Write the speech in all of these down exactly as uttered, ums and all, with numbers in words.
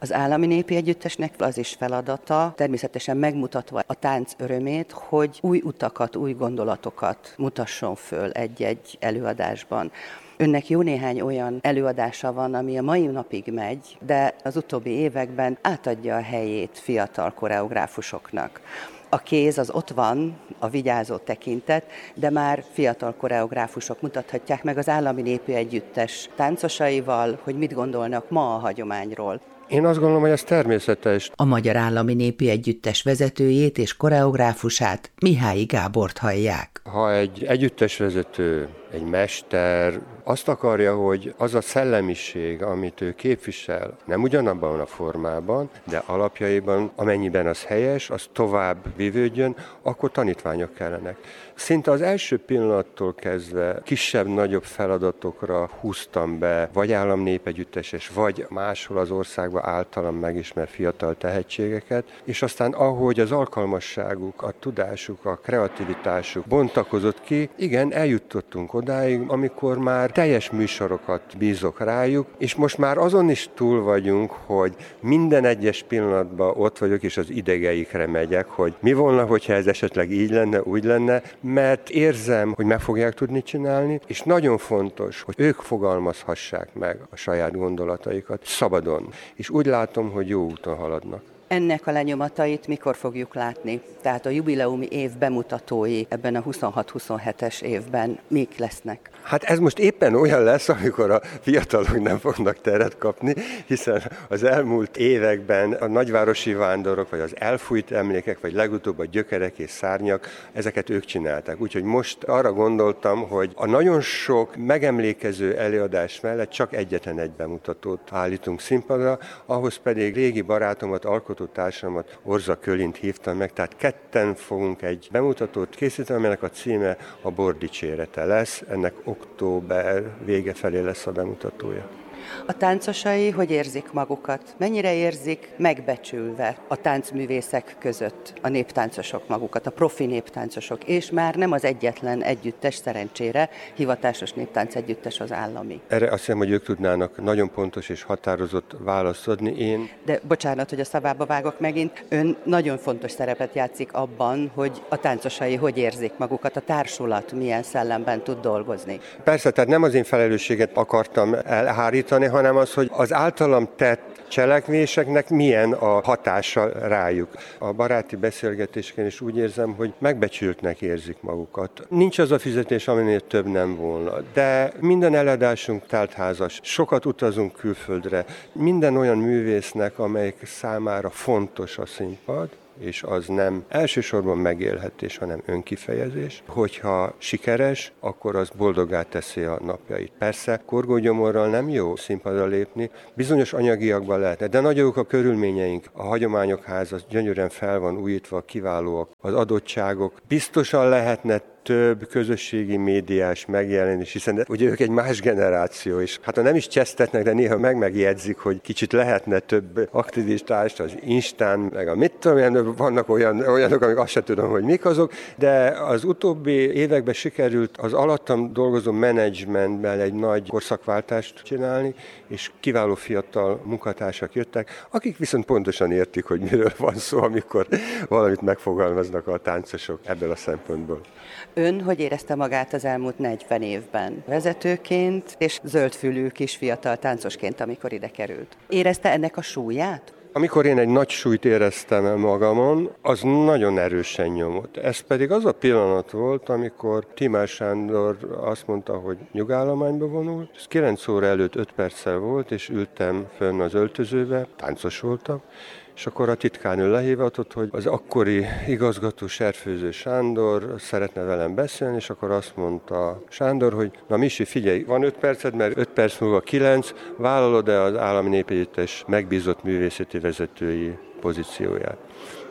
Az Állami Népi Együttesnek az is feladata, természetesen megmutatva a tánc örömét, hogy új utakat, új gondolatokat mutasson föl egy-egy előadásban. Önnek jó néhány olyan előadása van, ami a mai napig megy, de az utóbbi években átadja a helyét fiatal koreográfusoknak. A kéz az ott van, a vigyázó tekintet, de már fiatal koreográfusok mutathatják meg az Állami Népi Együttes táncosaival, hogy mit gondolnak ma a hagyományról. Én azt gondolom, hogy ez természetes. A Magyar Állami Népi Együttes vezetőjét és koreográfusát, Mihályi Gábort hallják. Ha egy együttesvezető, egy mester azt akarja, hogy az a szellemiség, amit ő képvisel, nem ugyanabban a formában, de alapjaiban, amennyiben az helyes, az tovább vívődjön, akkor tanítványok kellenek. Szinte az első pillanattól kezdve kisebb-nagyobb feladatokra húztam be, vagy államnépegyütteses, vagy máshol az országban általam megismert fiatal tehetségeket, és aztán ahogy az alkalmasságuk, a tudásuk, a kreativitásuk bontakozott ki, igen, eljutottunk odáig, amikor már teljes műsorokat bízok rájuk, és most már azon is túl vagyunk, hogy minden egyes pillanatban ott vagyok, és az idegeikre megyek, hogy mi volna, hogyha ez esetleg így lenne, úgy lenne, mert érzem, hogy meg fogják tudni csinálni, és nagyon fontos, hogy ők fogalmazhassák meg a saját gondolataikat szabadon. És úgy látom, hogy jó úton haladnak. Ennek a lenyomatait mikor fogjuk látni? Tehát a jubileumi év bemutatói ebben a huszonhat-huszonhetes évben mik lesznek? Hát ez most éppen olyan lesz, amikor a fiatalok nem fognak teret kapni, hiszen az elmúlt években a nagyvárosi vándorok, vagy az elfújt emlékek, vagy legutóbb a gyökerek és szárnyak, ezeket ők csinálták. Úgyhogy most arra gondoltam, hogy a nagyon sok megemlékező előadás mellett csak egyetlen egy bemutatót állítunk színpadra, ahhoz pedig régi barátomat, alkotótársamat, Orza Kölint hívtam meg, tehát ketten fogunk egy bemutatót készíteni, aminek a címe a Bor dicsérete lesz, ennek október vége felé lesz a bemutatója. A táncosai hogy érzik magukat? Mennyire érzik megbecsülve a táncművészek között a néptáncosok magukat, a profi néptáncosok, és már nem az egyetlen együttes, szerencsére, hivatásos néptánc együttes az állami? Erre azt hiszem, hogy ők tudnának nagyon pontos és határozott választ adni. Én... De bocsánat, hogy a szavába vágok megint, ön nagyon fontos szerepet játszik abban, hogy a táncosai hogy érzik magukat, a társulat milyen szellemben tud dolgozni. Persze, tehát nem az én felelősséget akartam elhárítani, hanem az, hogy az általam tett cselekvéseknek milyen a hatása rájuk. A baráti beszélgetéseken is úgy érzem, hogy megbecsültnek érzik magukat. Nincs az a fizetés, aminél több nem volna, de minden eladásunk teltházas, sokat utazunk külföldre, minden olyan művésznek, amelyik számára fontos a színpad, és az nem elsősorban megélhetés, hanem önkifejezés. Hogyha sikeres, akkor az boldoggá teszi a napjait. Persze, korgógyomorral nem jó színpadra lépni, bizonyos anyagiakban lehetne, de nagyok a körülményeink. A Hagyományok Háza gyönyörűen fel van újítva, kiválóak az adottságok. Biztosan lehetne több közösségi médiás megjelenés, hiszen ugye ők egy más generáció is. Hát ha nem is csesztetnek, de néha meg-megjegyzik, hogy kicsit lehetne több aktivistást az Instán, meg a mit tudom én, vannak olyan, olyanok, amik azt sem tudom, hogy mik azok, de az utóbbi években sikerült az alattam dolgozó menedzsmentben egy nagy korszakváltást csinálni, és kiváló fiatal munkatársak jöttek, akik viszont pontosan értik, hogy miről van szó, amikor valamit megfogalmaznak a táncosok ebből a szempontból. Ön hogy érezte magát az elmúlt negyven évben? Vezetőként és zöldfülű kis fiatal táncosként, amikor ide került. Érezte ennek a súlyát? Amikor én egy nagy súlyt éreztem el magamon, az nagyon erősen nyomott. Ez pedig az a pillanat volt, amikor Timár Sándor azt mondta, hogy nyugállományba vonul. Ez kilenc óra előtt öt perccel volt, és ültem fönn az öltözőbe, táncos voltam, és akkor a titkárnő lehívatott, hogy az akkori igazgató Serfőző Sándor szeretne velem beszélni, és akkor azt mondta Sándor, hogy na Misi, figyelj, van öt perced, mert öt perc múlva kilenc, vállalod-e az Állami Népegyüttes megbízott művészeti vezetői pozícióját?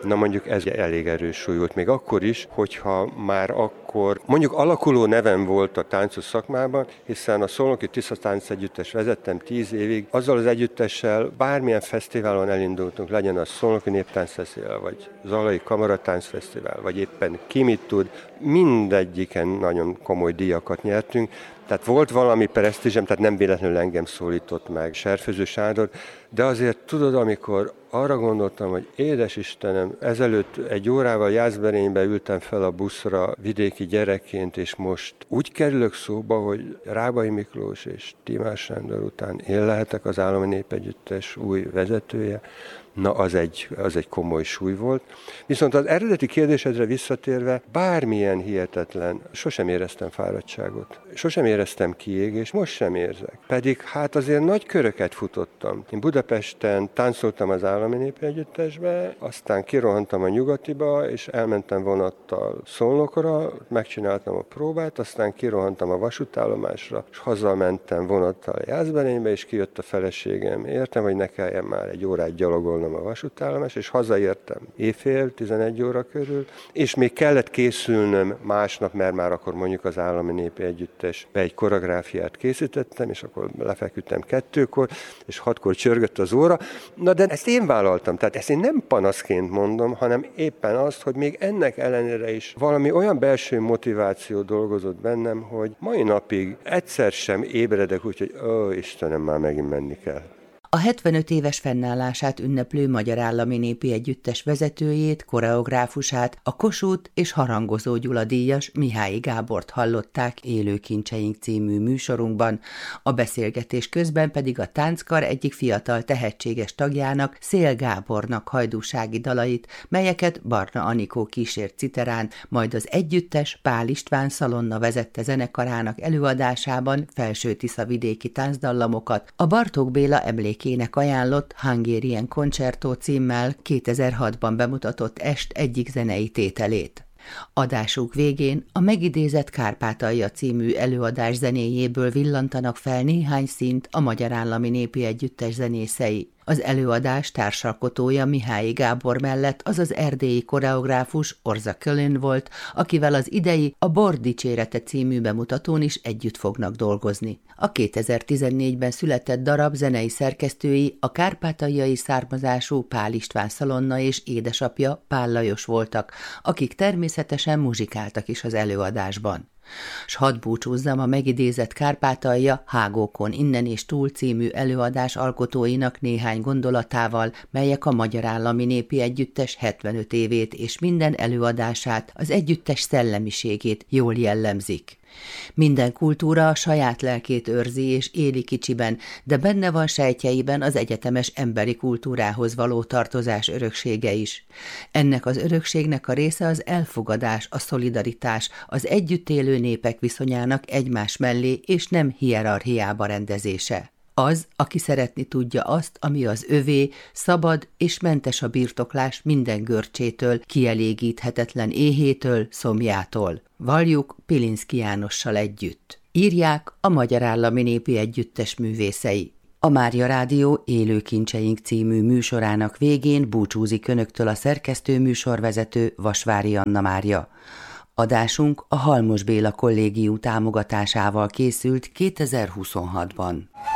Na mondjuk ez elég erős súly volt, még akkor is, hogyha már akkor mondjuk alakuló nevem volt a táncos szakmában, hiszen a Szolnoki Tisza Tánc Együttes vezettem tíz évig. Azzal az együttessel bármilyen fesztiválon elindultunk, legyen az Szolnoki Néptáncfesztivál, vagy Zalai Kamaratáncfesztivál, vagy éppen ki mit tud, mindegyiken nagyon komoly díjakat nyertünk. Tehát volt valami presztízsem, tehát nem véletlenül engem szólított meg Serfőző Sándor, de azért tudod, amikor arra gondoltam, hogy édes Istenem, ezelőtt egy órával Jászberénybe ültem fel a buszra vidéki gyerekként, és most úgy kerülök szóba, hogy Rábai Miklós és Timár Sándor után én lehetek az Állami Népegyüttes új vezetője. Na, az egy, az egy komoly súly volt. Viszont az eredeti kérdésedre visszatérve, bármilyen hihetetlen, sosem éreztem fáradtságot. Sosem éreztem kiégést, most sem érzek. Pedig hát azért nagy köröket futottam. Én Budapesten táncoltam az Állami Népegyüttesbe, aztán kirohantam a Nyugatiba, és elmentem vonattal Szolnokra, megcsináltam a próbát, aztán kirohantam a vasútállomásra, és hazamentem vonattal Jászberénybe, és kijött a feleségem. Értem, hogy ne kelljen már egy órát gyalogolnom a vasútállomás, és hazaértem éjfél, tizenegy óra körül, és még kellett készülnöm másnap, mert már akkor mondjuk az Állami Népi Együttesbe egy koreográfiát készítettem, és akkor lefeküdtem kettőkor, és hatkor csörgött az óra. Na de ezt én vállaltam, tehát ezt én nem panaszként mondom, hanem éppen azt, hogy még ennek ellenére is valami olyan belső motiváció dolgozott bennem, hogy mai napig egyszer sem ébredek úgy, hogy ó, Istenem, már megint menni kell. A hetvenöt éves fennállását ünneplő Magyar Állami Népi Együttes vezetőjét, koreográfusát, a Kossuth és Harangozó Gyula díjas Mihályi Gábort hallották Élő kincseink című műsorunkban, a beszélgetés közben pedig a tánckar egyik fiatal tehetséges tagjának, Szél Gábornak hajdúsági dalait, melyeket Barna Anikó kísért citerán, majd az együttes Pál István Szalonna vezette zenekarának előadásában Felső-Tiszavidéki táncdallamokat, a Bartók Béla emlék ének ajánlott Hungarian Concerto címmel kétezer-hatban bemutatott est egyik zenei tételét. Adásuk végén a megidézett Kárpátalja című előadás zenéjéből villantanak fel néhány színt a Magyar Állami Népi Együttes zenészei. Az előadás társalkotója Mihályi Gábor mellett az az erdélyi koreográfus Orza Kölin volt, akivel az idei a Bor dicsérete című bemutatón is együtt fognak dolgozni. A kétezer-tizennégyben született darab zenei szerkesztői a kárpátaljai származású Pál István Szalonna és édesapja Pál Lajos voltak, akik természetesen muzsikáltak is az előadásban. S hadd búcsúzzam a megidézett Kárpátalja Hágókon innen és túl című előadás alkotóinak néhány gondolatával, melyek a Magyar Állami Népi Együttes hetvenöt évét és minden előadását, az együttes szellemiségét jól jellemzik. Minden kultúra a saját lelkét őrzi és éli kicsiben, de benne van sejtjeiben az egyetemes emberi kultúrához való tartozás öröksége is. Ennek az örökségnek a része az elfogadás, a szolidaritás, az együtt élő népek viszonyának egymás mellé és nem hierarchiába rendezése. Az, aki szeretni tudja azt, ami az övé, szabad és mentes a birtoklás minden görcsétől, kielégíthetetlen éhétől, szomjától. Valljuk Pilinszky Jánossal együtt. Írják a Magyar Állami Népi Együttes művészei. A Mária Rádió Élő kincseink című műsorának végén búcsúzik önöktől a szerkesztő műsorvezető Vasvári Anna Mária. Adásunk a Halmos Béla Kollégium támogatásával készült kétezer-huszonhatban.